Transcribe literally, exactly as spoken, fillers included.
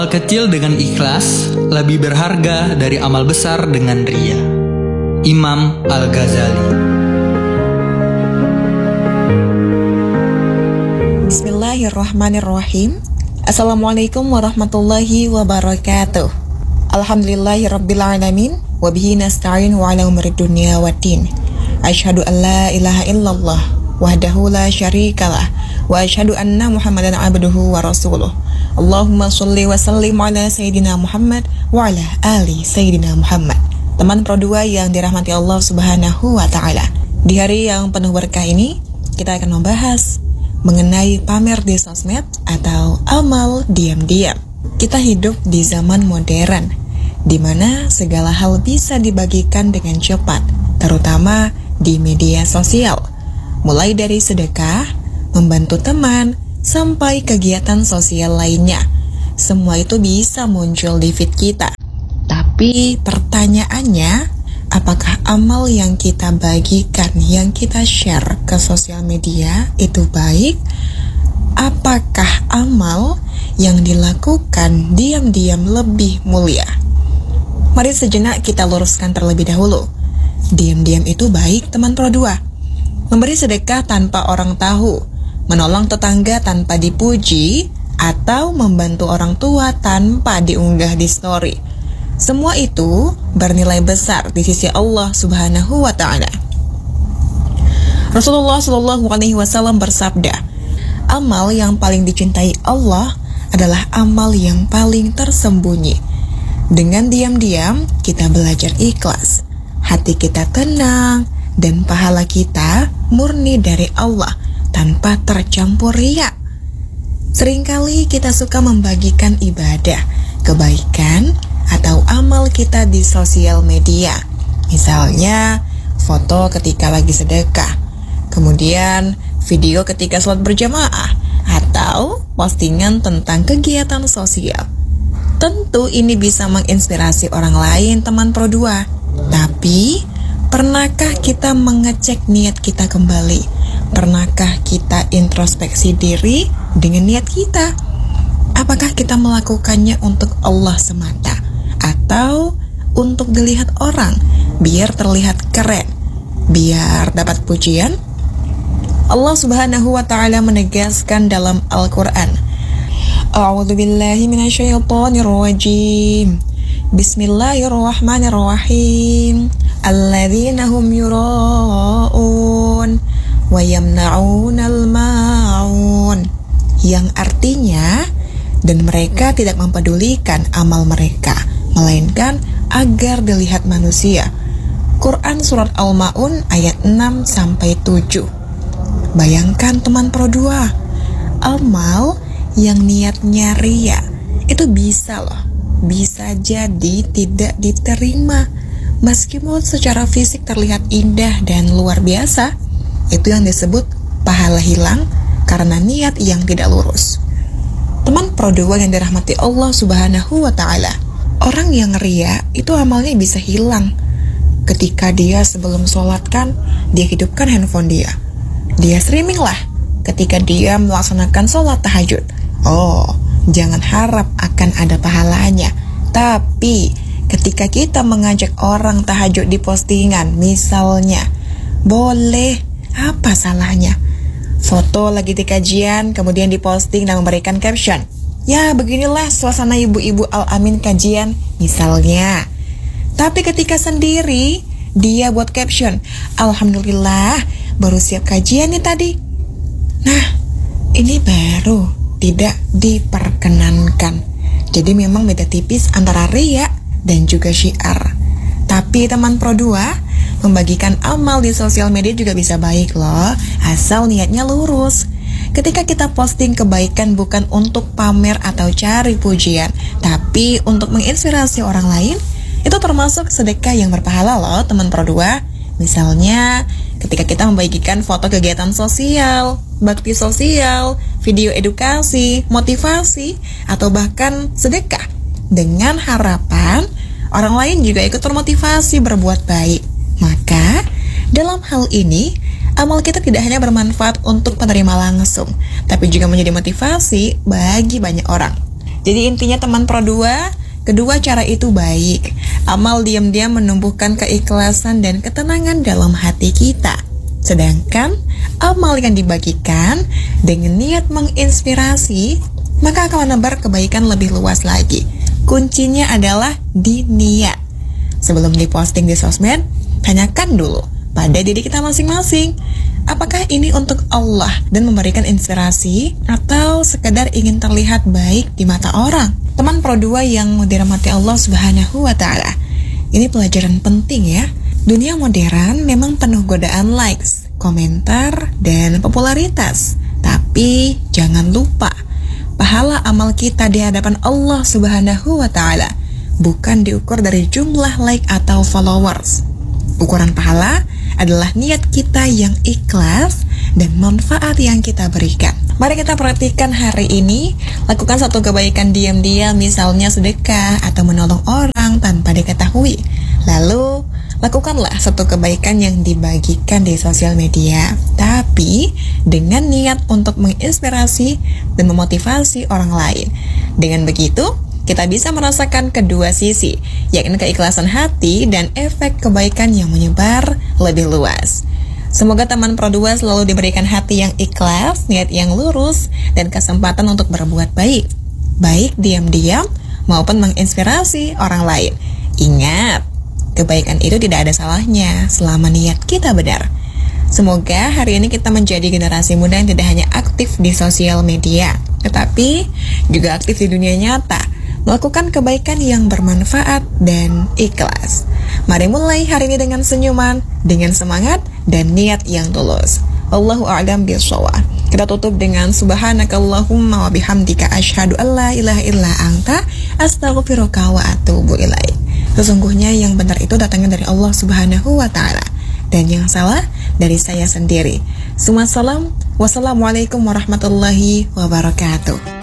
Amal kecil dengan ikhlas lebih berharga dari amal besar dengan ria. Imam Al-Ghazali. Bismillahirrahmanirrahim. Assalamualaikum warahmatullahi wabarakatuh. Alhamdulillahirabbil alamin wa bihi nasta'in wa ala umuri dunya waddin. Asyhadu an la ilaha illallah wahdahu la syarikalah wa asyhadu anna Muhammadan abduhu wa rasuluh. Allahumma sholli wa sallim ala Sayyidina Muhammad wa ala ali Sayyidina Muhammad. Teman Pro dua yang dirahmati Allah Subhanahu wa Ta'ala, di hari yang penuh berkah ini kita akan membahas mengenai pamer di sosmed atau amal diam-diam. Kita hidup di zaman modern di mana segala hal bisa dibagikan dengan cepat, terutama di media sosial. Mulai dari sedekah, membantu teman, sampai kegiatan sosial lainnya. Semua itu bisa muncul di feed kita. Tapi pertanyaannya, apakah amal yang kita bagikan, yang kita share ke sosial media itu baik? Apakah amal yang dilakukan diam-diam lebih mulia? Mari sejenak kita luruskan terlebih dahulu. Diam-diam itu baik, teman Pro dua. Memberi sedekah tanpa orang tahu, menolong tetangga tanpa dipuji, atau membantu orang tua tanpa diunggah di story. Semua itu bernilai besar di sisi Allah Subhanahu wa Ta'ala. Rasulullah Shallallahu Alaihi Wasallam bersabda, amal yang paling dicintai Allah adalah amal yang paling tersembunyi. Dengan diam-diam kita belajar ikhlas, hati kita tenang, dan pahala kita murni dari Allah tanpa tercampur riya. Seringkali kita suka membagikan ibadah, kebaikan, atau amal kita di sosial media. Misalnya, foto ketika lagi sedekah, kemudian video ketika sholat berjamaah, atau postingan tentang kegiatan sosial. Tentu ini bisa menginspirasi orang lain, teman Pro dua. Tapi, pernahkah kita mengecek niat kita kembali? Pernahkah kita introspeksi diri dengan niat kita? Apakah kita melakukannya untuk Allah semata? Atau untuk dilihat orang, biar terlihat keren, biar dapat pujian? Allah Subhanahu wa Ta'ala menegaskan dalam Al-Quran, A'udzu billahi minasyaitonir rajim. Bismillahirrahmanirrahim. Alladzina hum yura'un wa yamna'unal ma'un, yang artinya, dan mereka tidak mempedulikan amal mereka, melainkan agar dilihat manusia. Quran Surat Al-Ma'un ayat enam sampai tujuh. Bayangkan teman Pro dua, amal yang niatnya ria itu bisa loh, bisa jadi tidak diterima. Meskipun secara fisik terlihat indah dan luar biasa, itu yang disebut pahala hilang karena niat yang tidak lurus. Teman Pro dua yang dirahmati Allah Subhanahu wa Ta'ala, orang yang ria itu amalnya bisa hilang. Ketika dia sebelum sholat kan, dia hidupkan handphone dia, dia streaming lah ketika dia melaksanakan sholat tahajud. Oh, jangan harap akan ada pahalanya. Tapi ketika kita mengajak orang tahajud di postingan misalnya, boleh, apa salahnya? Foto lagi di kajian, kemudian diposting dan memberikan caption, ya beginilah suasana ibu-ibu Al-Amin kajian, misalnya. Tapi ketika sendiri, dia buat caption, Alhamdulillah, baru siap kajian nih tadi. Nah, ini baru tidak diperkenankan. Jadi memang beda tipis antara riya dan juga syiar. Tapi teman Pro dua, membagikan amal di sosial media juga bisa baik loh, asal niatnya lurus. Ketika kita posting kebaikan bukan untuk pamer atau cari pujian, tapi untuk menginspirasi orang lain, itu termasuk sedekah yang berpahala loh, teman Pro dua. Misalnya, ketika kita membagikan foto kegiatan sosial, bakti sosial, video edukasi, motivasi, atau bahkan sedekah, dengan harapan orang lain juga ikut termotivasi berbuat baik. Maka, dalam hal ini, amal kita tidak hanya bermanfaat untuk penerima langsung, tapi juga menjadi motivasi bagi banyak orang. Jadi intinya teman Pro dua, kedua cara itu baik. Amal diam-diam menumbuhkan keikhlasan dan ketenangan dalam hati kita. Sedangkan amal yang dibagikan dengan niat menginspirasi, maka akan menebar kebaikan lebih luas lagi. Kuncinya adalah di niat. Sebelum diposting di sosmed, tanyakan dulu pada diri kita masing-masing, apakah ini untuk Allah dan memberikan inspirasi atau sekedar ingin terlihat baik di mata orang? Teman Pro dua yang dirahmati Allah Subhanahu wa Ta'ala, ini pelajaran penting ya. Dunia modern memang penuh godaan likes, komentar, dan popularitas. Tapi jangan lupa, pahala amal kita di hadapan Allah Subhanahu wa Ta'ala bukan diukur dari jumlah like atau followers. Ukuran pahala adalah niat kita yang ikhlas dan manfaat yang kita berikan. Mari kita perhatikan hari ini, lakukan satu kebaikan diam-diam, misalnya sedekah atau menolong orang tanpa diketahui. Lalu, lakukanlah satu kebaikan yang dibagikan di sosial media, tapi dengan niat untuk menginspirasi dan memotivasi orang lain. Dengan begitu, kita bisa merasakan kedua sisi, yakni keikhlasan hati dan efek kebaikan yang menyebar lebih luas. Semoga teman Pro dua selalu diberikan hati yang ikhlas, niat yang lurus, dan kesempatan untuk berbuat baik, baik diam-diam maupun menginspirasi orang lain. Ingat, kebaikan itu tidak ada salahnya selama niat kita benar. Semoga hari ini kita menjadi generasi muda yang tidak hanya aktif di sosial media, tetapi juga aktif di dunia nyata, melakukan kebaikan yang bermanfaat dan ikhlas. Mari mulai hari ini dengan senyuman, dengan semangat, dan niat yang tulus. Wallahu a'lam bishawab. Kita tutup dengan subhanakallahumma wa bihamdika asyhadu an la ilaha illa anta astaghfiruka wa atubu ilaik. Sesungguhnya yang benar itu datangnya dari Allah Subhanahu wa Ta'ala, dan yang salah dari saya sendiri. Summa salam, wassalamualaikum warahmatullahi wabarakatuh.